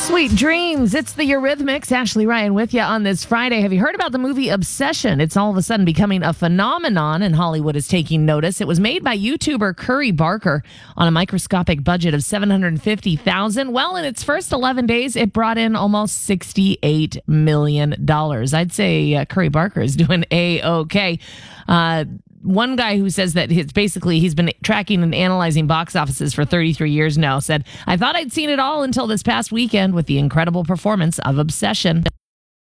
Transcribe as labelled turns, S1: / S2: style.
S1: Sweet dreams. It's the Eurythmics. Ashley Ryan with you on this Friday. Have you heard about the movie Obsession? It's all of a sudden becoming a phenomenon, and Hollywood is taking notice. It was made by YouTuber Curry Barker on a microscopic budget of $750,000. Well, in its first 11 days, it brought in almost $68 million. I'd say Curry Barker is doing A-OK. One guy who says that he's been tracking and analyzing box offices for 33 years now said, "I thought I'd seen it all until this past weekend with the incredible performance of Obsession."